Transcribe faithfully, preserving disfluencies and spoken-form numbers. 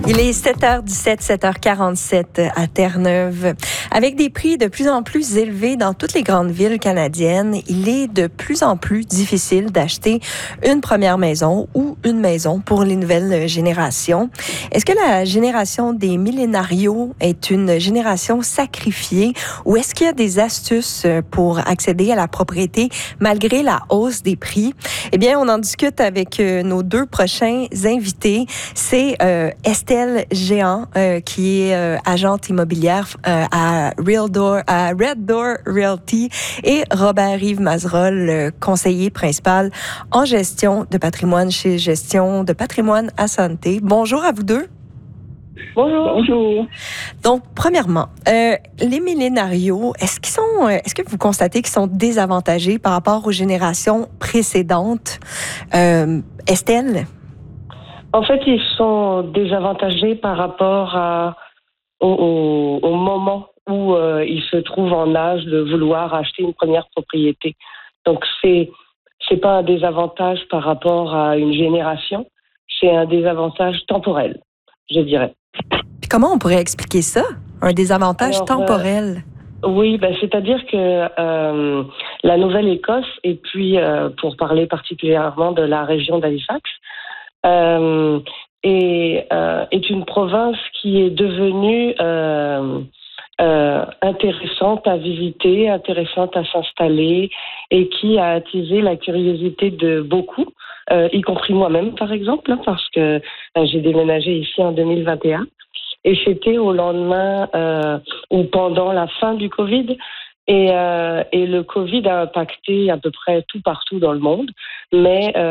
Il est sept heures dix-sept, sept heures quarante-sept à Terre-Neuve. Avec des prix de plus en plus élevés dans toutes les grandes villes canadiennes, il est de plus en plus difficile d'acheter une première maison ou une maison pour les nouvelles générations. Est-ce que la génération des millénarios est une génération sacrifiée ou est-ce qu'il y a des astuces pour accéder à la propriété malgré la hausse des prix? Eh bien, on en discute avec nos deux prochains invités. C'est euh, Estelle Géant, euh, qui est euh, agente immobilière euh, à Real Door, à Red Door Realty, et Robert-Yves Mazerolle, le conseiller principal en gestion de patrimoine chez Gestion de patrimoine à Santé. Bonjour à vous deux. Bonjour. Bonjour. Donc, premièrement, euh, les millénarios, est-ce qu'ils sont, est-ce que vous constatez qu'ils sont désavantagés par rapport aux générations précédentes? Euh, Estelle? En fait, ils sont désavantagés par rapport à, au, au, au moment où euh, ils se trouvent en âge de vouloir acheter une première propriété. Donc, c'est c'est pas un désavantage par rapport à une génération, c'est un désavantage temporel, je dirais. Puis comment on pourrait expliquer ça, un désavantage Alors, temporel? Euh, oui, ben, c'est-à-dire que euh, la Nouvelle-Écosse, et puis euh, pour parler particulièrement de la région d'Halifax, Euh, et, euh, est une province qui est devenue euh, euh, intéressante à visiter, intéressante à s'installer et qui a attisé la curiosité de beaucoup, euh, y compris moi-même par exemple, hein, parce que euh, j'ai déménagé ici en deux mille vingt et un et c'était au lendemain euh, ou pendant la fin du Covid. Et, euh, et le Covid a impacté à peu près tout partout dans le monde, mais euh,